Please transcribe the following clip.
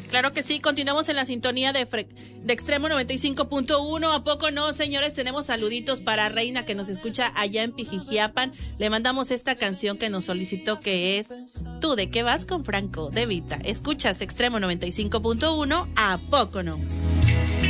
Claro que sí, continuamos en la sintonía de Extremo 95.1. ¿A poco no, señores? Tenemos saluditos para Reina, que nos escucha allá en Pijijiapan. Le mandamos esta canción que nos solicitó, que es Tú de qué vas, con Franco de Vita. Escuchas Extremo 95.1. ¿A poco no?